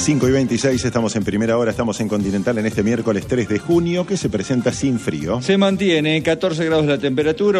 5:26, estamos en primera hora, estamos en Continental en este miércoles 3 de junio, que se presenta sin frío. Se mantiene 14 grados la temperatura,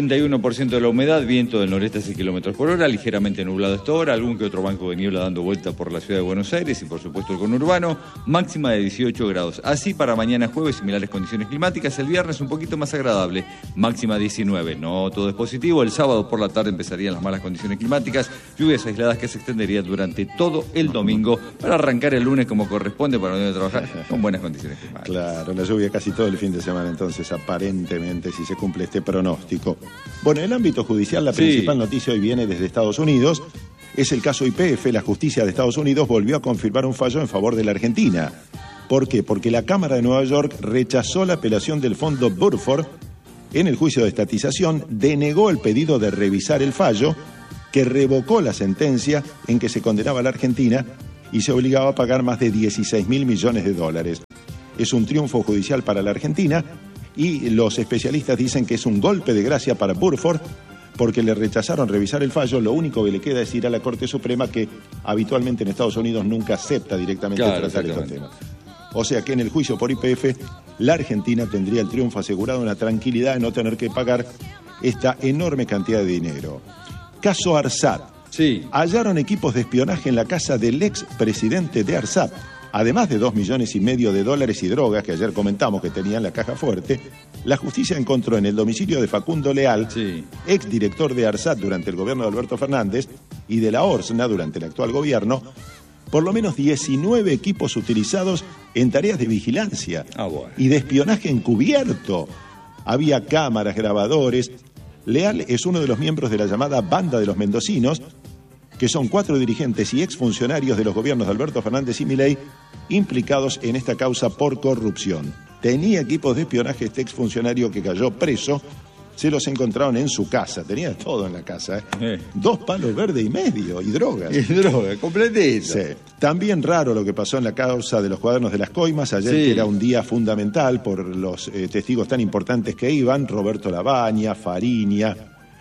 81% de la humedad, viento del noreste a 6 kilómetros por hora, ligeramente nublado a esta hora, algún que otro banco de niebla dando vuelta por la ciudad de Buenos Aires y por supuesto el conurbano, máxima de 18 grados. Así para mañana jueves, similares condiciones climáticas, el viernes un poquito más agradable, máxima 19. No todo es positivo, el sábado por la tarde empezarían las malas condiciones climáticas, lluvias aisladas que se extenderían durante todo el domingo para arrancar el lunes como corresponde para venir a trabajar con buenas condiciones climáticas. Claro, la lluvia casi todo el fin de semana, entonces aparentemente si se cumple este pronóstico. Bueno, en el ámbito judicial la principal noticia hoy viene desde Estados Unidos. Es el caso YPF. La justicia de Estados Unidos volvió a confirmar un fallo en favor de la Argentina. ¿Por qué? Porque la Cámara de Nueva York rechazó la apelación del fondo Burford en el juicio de estatización, denegó el pedido de revisar el fallo, que revocó la sentencia en que se condenaba a la Argentina y se obligaba a pagar más de 16.000 millones de dólares. Es un triunfo judicial para la Argentina y los especialistas dicen que es un golpe de gracia para Burford porque le rechazaron revisar el fallo. Lo único que le queda es ir a la Corte Suprema, que habitualmente en Estados Unidos nunca acepta directamente tratar estos temas. O sea que en el juicio por YPF, la Argentina tendría el triunfo asegurado, una tranquilidad de no tener que pagar esta enorme cantidad de dinero. Caso ARSAT. Sí. Hallaron equipos de espionaje en la casa del expresidente de ARSAT. Además de 2,5 millones de dólares y drogas, que ayer comentamos que tenía en la caja fuerte, la justicia encontró en el domicilio de Facundo Leal, exdirector de ARSAT durante el gobierno de Alberto Fernández y de la ORSNA durante el actual gobierno, por lo menos 19 equipos utilizados en tareas de vigilancia y de espionaje encubierto. Había cámaras, grabadores. Leal es uno de los miembros de la llamada Banda de los Mendocinos, que son 4 dirigentes y exfuncionarios de los gobiernos de Alberto Fernández y Milei implicados en esta causa por corrupción. Tenía equipos de espionaje este exfuncionario que cayó preso, se los encontraron en su casa, tenía todo en la casa, 2 palos verdes y medio y drogas. Y droga, completito. Sí. También raro lo que pasó en la causa de los cuadernos de las coimas, ayer que era un día fundamental por los testigos tan importantes que iban, Roberto Labaña, Fariña.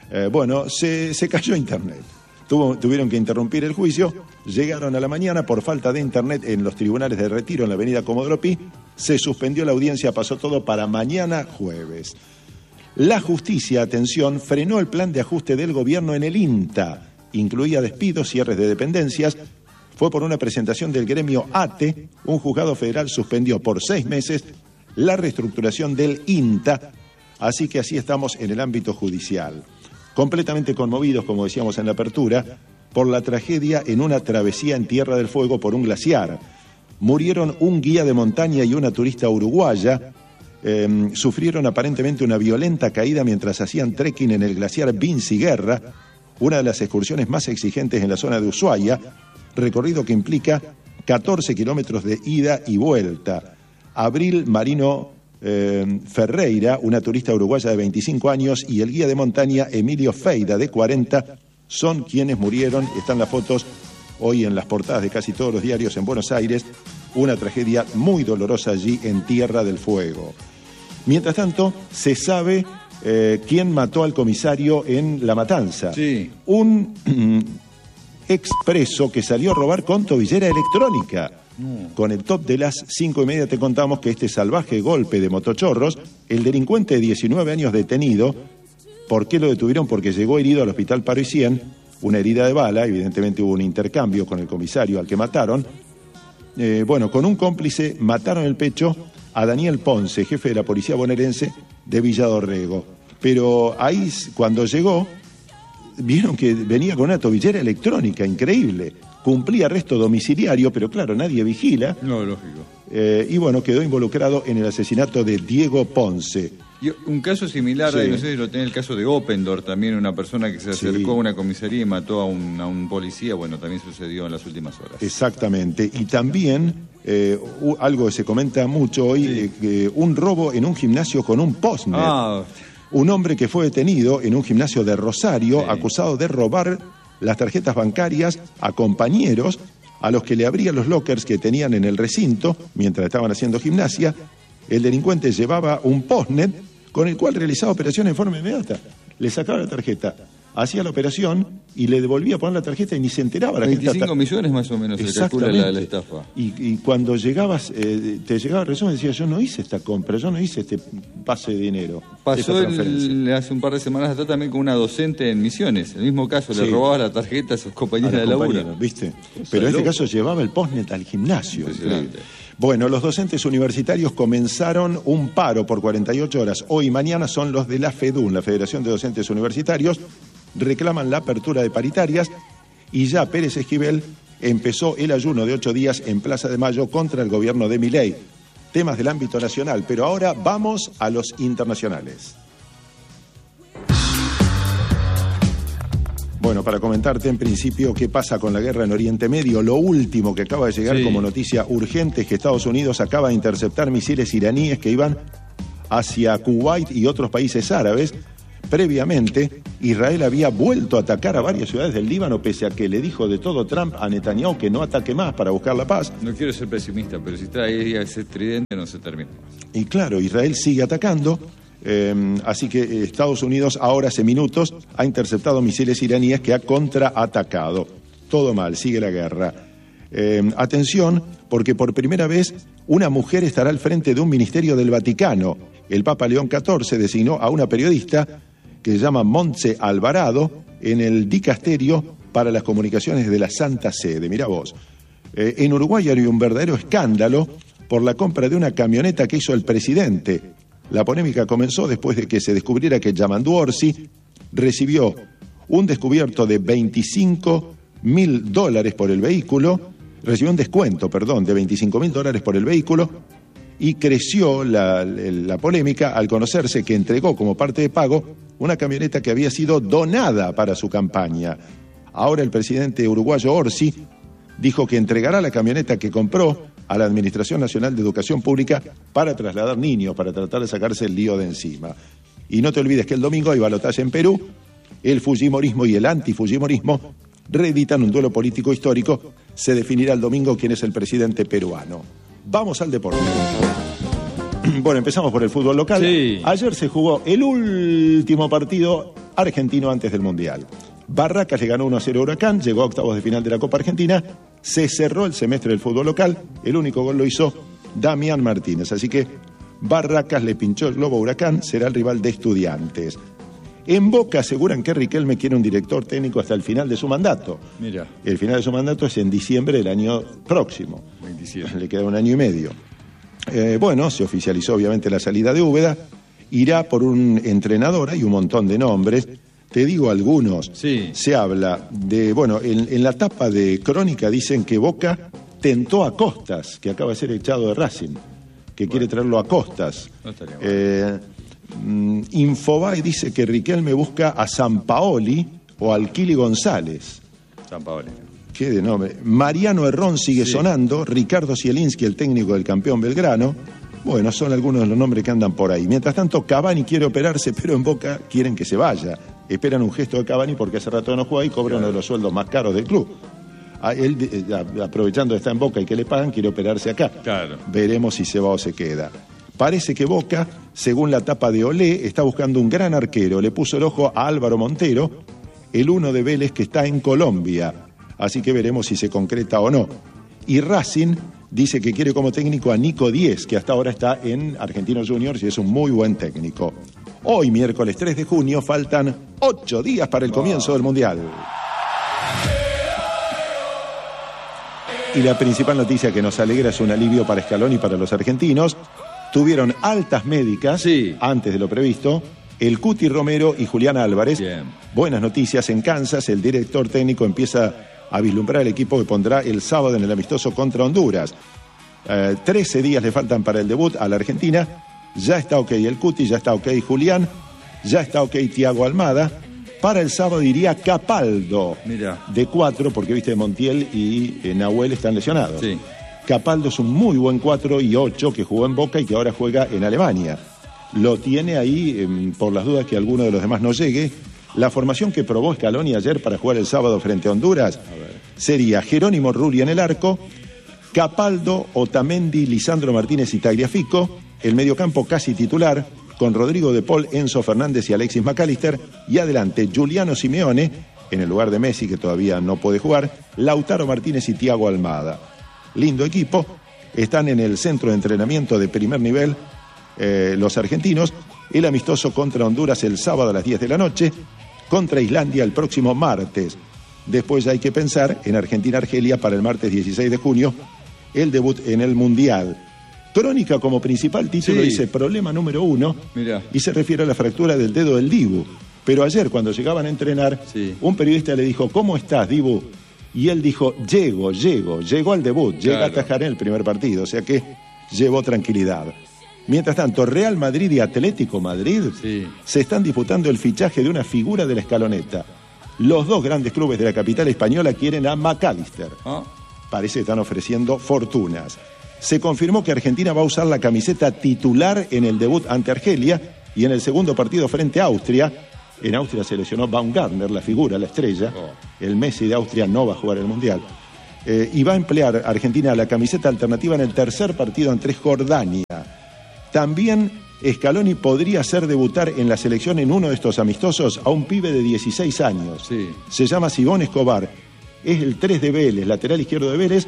Se cayó internet. Tuvieron que interrumpir el juicio, llegaron a la mañana por falta de internet en los tribunales de Retiro en la avenida Comodoro Pi, se suspendió la audiencia, pasó todo para mañana jueves. La justicia, atención, frenó el plan de ajuste del gobierno en el INTA. Incluía despidos, cierres de dependencias. Fue por una presentación del gremio ATE. Un juzgado federal suspendió por 6 meses la reestructuración del INTA. Así que así estamos en el ámbito judicial. Completamente conmovidos, como decíamos en la apertura, por la tragedia en una travesía en Tierra del Fuego por un glaciar. Murieron un guía de montaña y una turista uruguaya. Sufrieron aparentemente una violenta caída mientras hacían trekking en el glaciar Vinci Guerra, una de las excursiones más exigentes en la zona de Ushuaia, recorrido que implica 14 kilómetros de ida y vuelta. Abril Marino Ferreira, una turista uruguaya de 25 años, y el guía de montaña Emilio Feida, de 40, son quienes murieron. Están las fotos hoy en las portadas de casi todos los diarios en Buenos Aires. Una tragedia muy dolorosa allí en Tierra del Fuego. Mientras tanto, se sabe quién mató al comisario en La Matanza. Un expreso que salió a robar con tobillera electrónica. Con el top de las 5:30 te contamos que este salvaje golpe de motochorros, el delincuente de 19 años detenido. ¿Por qué lo detuvieron? Porque llegó herido al hospital Parisien, una herida de bala, evidentemente hubo un intercambio con el comisario al que mataron. Con un cómplice mataron el pecho a Daniel Ponce, jefe de la policía bonaerense de Villa Dorrego. Pero ahí, cuando llegó, vieron que venía con una tobillera electrónica, increíble. Cumplía arresto domiciliario, pero claro, nadie vigila. No, lógico. Quedó involucrado en el asesinato de Diego Ponce. Y un caso similar, no sé si lo tenía el caso de Opendorf, también una persona que se acercó a una comisaría y mató a un policía, también sucedió en las últimas horas. Exactamente, y también algo que se comenta mucho hoy, un robo en un gimnasio con un postnet. Un hombre que fue detenido en un gimnasio de Rosario, acusado de robar las tarjetas bancarias a compañeros a los que le abrían los lockers que tenían en el recinto mientras estaban haciendo gimnasia. El delincuente llevaba un postnet con el cual realizaba operaciones en forma inmediata. Le sacaba la tarjeta, hacía la operación y le devolvía a poner la tarjeta y ni se enteraba. La 25 millones más o menos se calcula la estafa. Y cuando llegabas, te llegaba el resumen y decía, yo no hice esta compra, yo no hice este pase de dinero. Pasó hace un par de semanas atrás también con una docente en Misiones. El mismo caso, le robaba la tarjeta a sus compañeras de laburo. ¿Viste? Pero en este caso llevaba el postnet al gimnasio. Bueno, los docentes universitarios comenzaron un paro por 48 horas. Hoy y mañana son los de la FEDUN, la Federación de Docentes Universitarios. Reclaman la apertura de paritarias y ya Pérez Esquivel empezó el ayuno de 8 días en Plaza de Mayo contra el gobierno de Milei. Temas del ámbito nacional, pero ahora vamos a los internacionales. Bueno, para comentarte en principio qué pasa con la guerra en Oriente Medio, lo último que acaba de llegar como noticia urgente es que Estados Unidos acaba de interceptar misiles iraníes que iban hacia Kuwait y otros países árabes. Previamente, Israel había vuelto a atacar a varias ciudades del Líbano, pese a que le dijo de todo Trump a Netanyahu que no ataque más para buscar la paz. No quiero ser pesimista, pero si está ahí ese tridente no se termina más. Y claro, Israel sigue atacando, así que Estados Unidos ahora hace minutos ha interceptado misiles iraníes que ha contraatacado. Todo mal, sigue la guerra. Atención, porque por primera vez una mujer estará al frente de un ministerio del Vaticano. El Papa León XIV designó a una periodista que se llama Montse Alvarado en el dicasterio para las comunicaciones de la Santa Sede. Mirá vos. En Uruguay hay un verdadero escándalo por la compra de una camioneta que hizo el presidente. La polémica comenzó después de que se descubriera que Yamandu Orsi recibió un descubierto de $25.000 por el vehículo, recibió un descuento, de $25.000 por el vehículo, y creció la polémica al conocerse que entregó como parte de pago una camioneta que había sido donada para su campaña. Ahora el presidente uruguayo Orsi dijo que entregará la camioneta que compró a la Administración Nacional de Educación Pública para trasladar niños, para tratar de sacarse el lío de encima. Y no te olvides que el domingo hay balotaje en Perú, el fujimorismo y el antifujimorismo reeditan un duelo político histórico, se definirá el domingo quién es el presidente peruano. Vamos al deporte. Bueno, empezamos por el fútbol local. Sí. Ayer se jugó el último partido argentino antes del Mundial. Barracas le ganó 1-0 a Huracán, llegó a octavos de final de la Copa Argentina, se cerró el semestre del fútbol local, el único gol lo hizo Damián Martínez, así que Barracas le pinchó el globo a Huracán, será el rival de Estudiantes. En Boca aseguran que Riquelme quiere un director técnico hasta el final de su mandato. Mira. El final de su mandato es en diciembre del año próximo. 27. Le queda un año y medio. Bueno, se oficializó obviamente la salida de Úbeda. Irá por un entrenador, hay un montón de nombres. Te digo algunos. Sí. Se habla de, en la tapa de Crónica dicen que Boca tentó a Costas, que acaba de ser echado de Racing, que quiere traerlo a Costas. No estaría mal. Infobae dice que Riquelme busca a Sampaoli o al Kili González. Sampaoli. Qué de nombre. Mariano Herrón sigue sonando, Ricardo Zielinski, el técnico del campeón Belgrano. Bueno, son algunos de los nombres que andan por ahí. Mientras tanto, Cavani quiere operarse, pero en Boca quieren que se vaya. Esperan un gesto de Cavani porque hace rato no juega y cobra uno de los sueldos más caros del club. Él, aprovechando que está en Boca y que le pagan, quiere operarse acá. Claro. Veremos si se va o se queda. Parece que Boca, según la tapa de Olé, está buscando un gran arquero. Le puso el ojo a Álvaro Montero, el uno de Vélez que está en Colombia. Así que veremos si se concreta o no. Y Racing dice que quiere como técnico a Nico Díez, que hasta ahora está en Argentinos Juniors y es un muy buen técnico. Hoy, miércoles 3 de junio, faltan 8 días para el comienzo del Mundial. Y la principal noticia que nos alegra es un alivio para Scaloni y para los argentinos. Tuvieron altas médicas antes de lo previsto, el Cuti Romero y Julián Álvarez. Bien. Buenas noticias en Kansas, el director técnico empieza a vislumbrar el equipo que pondrá el sábado en el amistoso contra Honduras. 13 días le faltan para el debut a la Argentina. Ya está ok el Cuti, ya está ok Julián, ya está ok Thiago Almada. Para el sábado iría Capaldo. Mira. De 4, porque viste Montiel y Nahuel están lesionados. Sí. Capaldo es un muy buen 4 y 8 que jugó en Boca y que ahora juega en Alemania. Lo tiene ahí por las dudas que alguno de los demás no llegue. La formación que probó Scaloni ayer para jugar el sábado frente a Honduras sería Jerónimo Rulli en el arco, Capaldo, Otamendi, Lisandro Martínez y Tagliafico, el mediocampo casi titular, con Rodrigo de Paul, Enzo Fernández y Alexis McAllister, y adelante Giuliano Simeone, en el lugar de Messi, que todavía no puede jugar, Lautaro Martínez y Thiago Almada. Lindo equipo, están en el centro de entrenamiento de primer nivel los argentinos. El amistoso contra Honduras el sábado a las 10 de la noche, contra Islandia el próximo martes. Después hay que pensar en Argentina-Argelia para el martes 16 de junio, el debut en el Mundial. Crónica como principal título dice problema número 1. Mirá. Y se refiere a la fractura del dedo del Dibu. Pero ayer cuando llegaban a entrenar, un periodista le dijo, ¿cómo estás, Dibu? Y él dijo, llegó al debut, llega a atajar en el primer partido, o sea que llevó tranquilidad. Mientras tanto, Real Madrid y Atlético Madrid se están disputando el fichaje de una figura de la escaloneta. Los dos grandes clubes de la capital española quieren a McAllister. Parece que están ofreciendo fortunas. Se confirmó que Argentina va a usar la camiseta titular en el debut ante Argelia y en el segundo partido frente a Austria. En Austria se lesionó Baumgartner, la figura, la estrella. El Messi de Austria no va a jugar el Mundial. Y va a emplear Argentina la camiseta alternativa en el tercer partido ante Jordania. También Scaloni podría hacer debutar en la selección en uno de estos amistosos a un pibe de 16 años. Se llama Simón Escobar. Es el 3 de Vélez, lateral izquierdo de Vélez.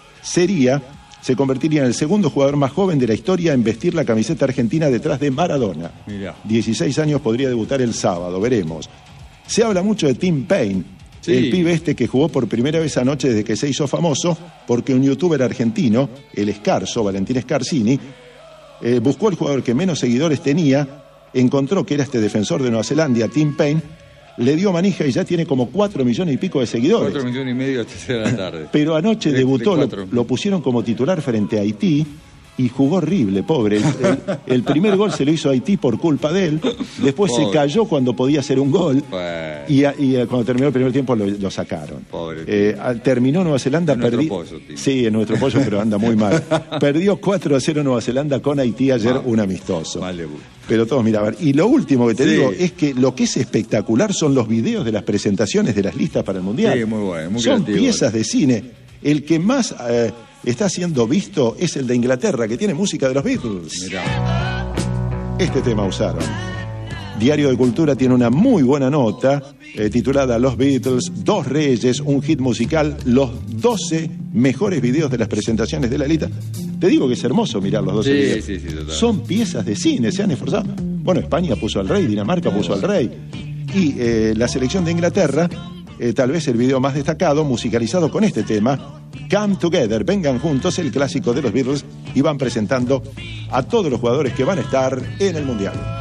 Se convertiría en el segundo jugador más joven de la historia en vestir la camiseta argentina detrás de Maradona. Mirá. 16 años, podría debutar el sábado, veremos. Se habla mucho de Tim Payne, el pibe que jugó por primera vez anoche desde que se hizo famoso, porque un youtuber argentino, el Escarzo, Valentín Scarsini, buscó el jugador que menos seguidores tenía, encontró que era este defensor de Nueva Zelanda, Tim Payne, le dio manija y ya tiene como 4 millones y pico de seguidores. 4 millones y medio hasta la tarde. Pero anoche debutó, lo pusieron como titular frente a Haití y jugó horrible, pobre. El primer gol se lo hizo Haití por culpa de él, después se cayó cuando podía hacer un gol y cuando terminó el primer tiempo lo sacaron. Terminó Nueva Zelanda, sí, en nuestro pollo, pero anda muy mal. Perdió 4-0 Nueva Zelanda con Haití ayer, un amistoso. Pero todos miraban. Y lo último que te digo es que lo que es espectacular son los videos de las presentaciones de las listas para el Mundial. Sí, muy bueno, muy son piezas de cine. El que más está siendo visto es el de Inglaterra, que tiene música de los Beatles. Mirá. Este tema usaron. Diario de Cultura tiene una muy buena nota titulada Los Beatles, Dos Reyes, un hit musical, los 12 mejores videos de las presentaciones de la lista. Te digo que es hermoso mirar los 12 videos. Sí, son piezas de cine, se han esforzado. Bueno, España puso al rey, Dinamarca puso al rey. Y la selección de Inglaterra, tal vez el video más destacado, musicalizado con este tema, Come Together, vengan juntos, el clásico de los Beatles, y van presentando a todos los jugadores que van a estar en el Mundial.